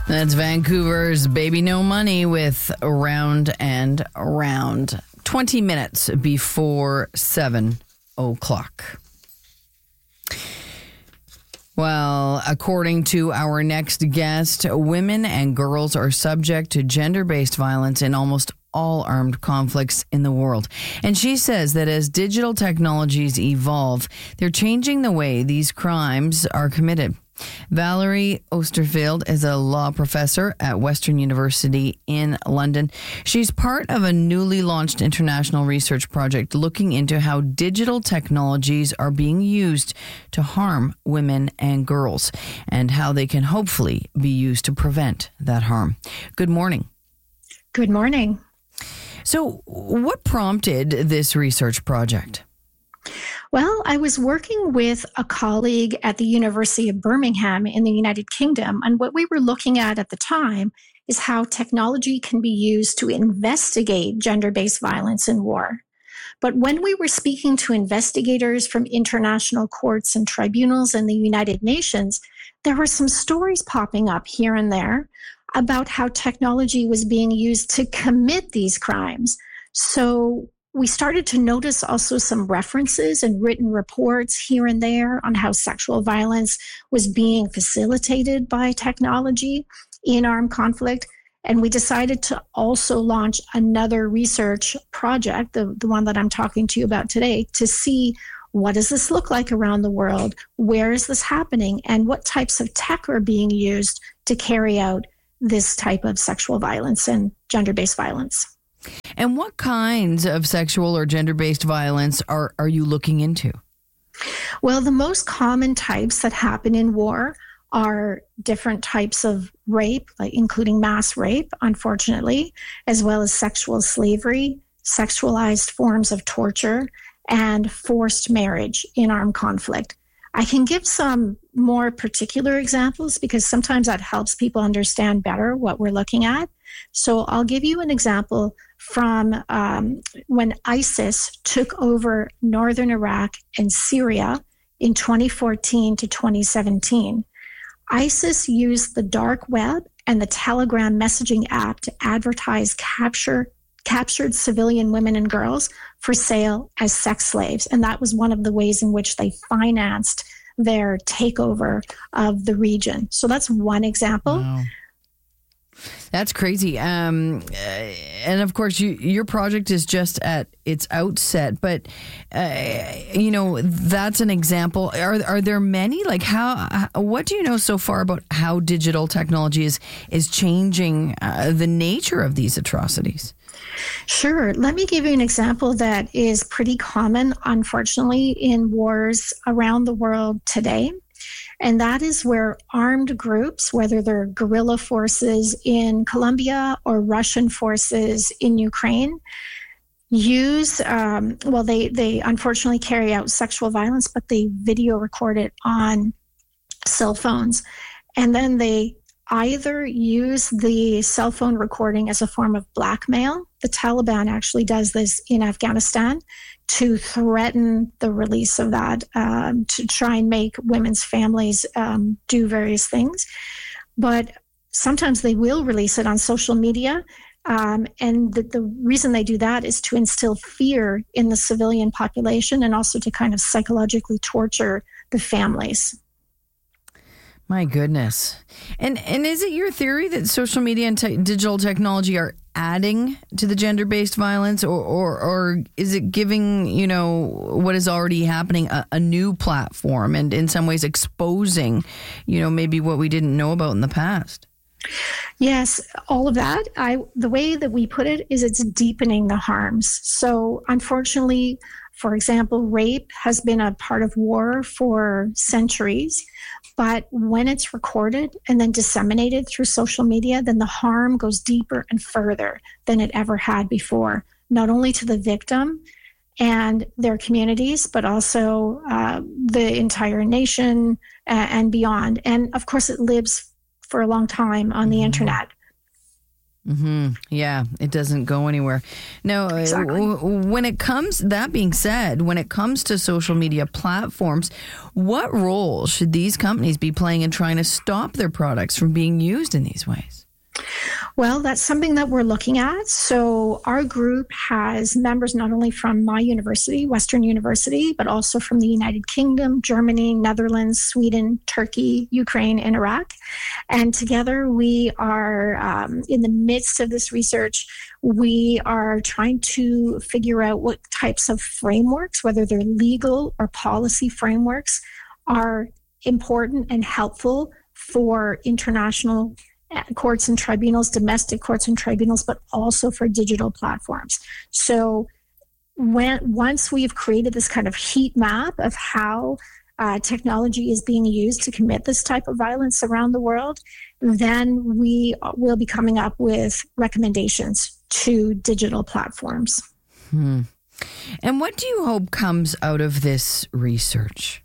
That's Vancouver's Baby No Money with Round and Round. 20 minutes before 7 o'clock. Well, according to our next guest, women and girls are subject to gender-based violence in almost all armed conflicts in the world. And she says that as digital technologies evolve, they're changing the way these crimes are committed. Valerie Oosterveld is a law professor at Western University in London. She's part of a newly launched international research project looking into how digital technologies are being used to harm women and girls and how they can hopefully be used to prevent that harm. Good morning. Good morning. So, what prompted this research project? Well, I was working with a colleague at the University of Birmingham in the United Kingdom, and what we were looking at the time is how technology can be used to investigate gender-based violence in war. But when we were speaking to investigators from international courts and tribunals in the United Nations, there were some stories popping up here and there about how technology was being used to commit these crimes. So we started to notice also some references and written reports here and there on how sexual violence was being facilitated by technology in armed conflict. And we decided to also launch another research project, the one that I'm talking to you about today, to see what does this look like around the world? Where is this happening? And what types of tech are being used to carry out this type of sexual violence and gender-based violence? And what kinds of sexual or gender-based violence are you looking into? Well, the most common types that happen in war are different types of rape, like including mass rape, unfortunately, as well as sexual slavery, sexualized forms of torture, and forced marriage in armed conflict. I can give some more particular examples because sometimes that helps people understand better what we're looking at. So I'll give you an example from when ISIS took over northern Iraq and Syria in 2014 to 2017. ISIS used the dark web and the Telegram messaging app to advertise captured civilian women and girls for sale as sex slaves. And that was one of the ways in which they financed their takeover of the region. So that's one example. Wow. That's crazy. And of course, your project is just at its outset, but, that's an example. Are there many? Like what do you know so far about how digital technology is changing the nature of these atrocities? Sure. Let me give you an example that is pretty common, unfortunately, in wars around the world today. And that is where armed groups, whether they're guerrilla forces in Colombia or Russian forces in Ukraine, use, they unfortunately carry out sexual violence, but they video record it on cell phones. And then they either use the cell phone recording as a form of blackmail. The Taliban actually does this in Afghanistan to threaten the release of that, to try and make women's families do various things. But sometimes they will release it on social media. And the reason they do that is to instill fear in the civilian population and also to kind of psychologically torture the families. My goodness. And is it your theory that social media and digital technology are adding to the gender-based violence or is it giving, what is already happening a new platform and in some ways exposing, maybe what we didn't know about in the past? Yes, all of that. The way that we put it is it's deepening the harms. So unfortunately, for example, rape has been a part of war for centuries. But when it's recorded and then disseminated through social media, then the harm goes deeper and further than it ever had before, not only to the victim and their communities, but also the entire nation and beyond. And of course, it lives for a long time on the internet. Yeah, it doesn't go anywhere. Now, Exactly. that being said, when it comes to social media platforms, what role should these companies be playing in trying to stop their products from being used in these ways? Well, that's something that we're looking at. So our group has members not only from my university, Western University, but also from the United Kingdom, Germany, Netherlands, Sweden, Turkey, Ukraine, and Iraq. And together we are in the midst of this research. We are trying to figure out what types of frameworks, whether they're legal or policy frameworks, are important and helpful for international courts and tribunals, domestic courts and tribunals, but also for digital platforms. So once we've created this kind of heat map of how technology is being used to commit this type of violence around the world, then we will be coming up with recommendations to digital platforms. And what do you hope comes out of this research?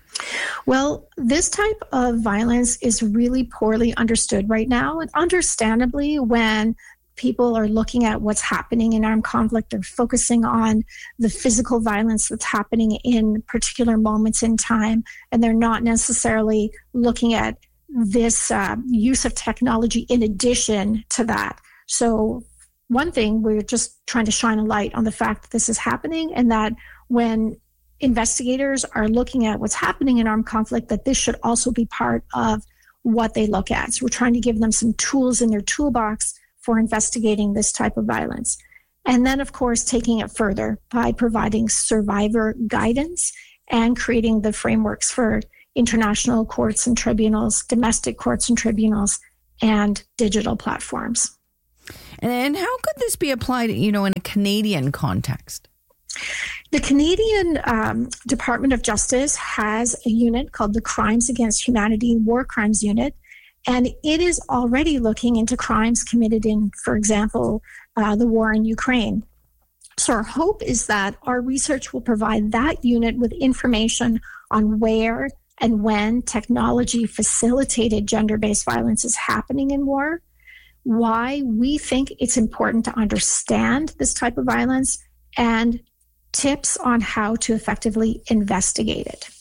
Well, this type of violence is really poorly understood right now. And understandably, when people are looking at what's happening in armed conflict, they're focusing on the physical violence that's happening in particular moments in time, and they're not necessarily looking at this use of technology in addition to that. So one thing, we're just trying to shine a light on the fact that this is happening, and that when investigators are looking at what's happening in armed conflict, that this should also be part of what they look at. So we're trying to give them some tools in their toolbox for investigating this type of violence. And then, of course, taking it further by providing survivor guidance and creating the frameworks for international courts and tribunals, domestic courts and tribunals, and digital platforms. And how could this be applied, in a Canadian context? The Canadian Department of Justice has a unit called the Crimes Against Humanity War Crimes Unit, and it is already looking into crimes committed in, for example, the war in Ukraine. So our hope is that our research will provide that unit with information on where and when technology facilitated gender-based violence is happening in war, why we think it's important to understand this type of violence, and tips on how to effectively investigate it.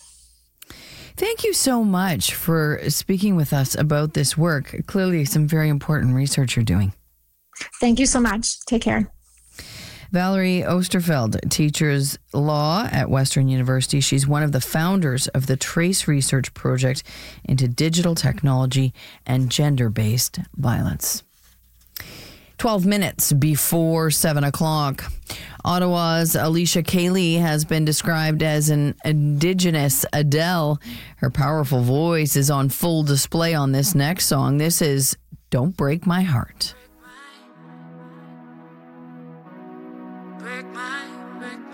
Thank you so much for speaking with us about this work. Clearly, some very important research you're doing. Thank you so much. Take care. Valerie Osterfeld teaches law at Western University. She's one of the founders of the TRACE Research Project into digital technology and gender-based violence. 12 minutes before 7 o'clock. Ottawa's Alicia Cayley has been described as an Indigenous Adele. Her powerful voice is on full display on this next song. This is Don't Break My Heart. Break my